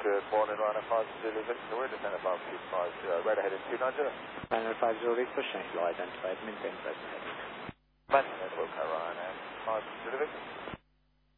Good morning, Ryanair 50 Victor. We're descending above 250. Red ahead in 290. Ryanair 50 Victor, change low identified, maintain present heading. Maintain network, Ryanair 50 Victor.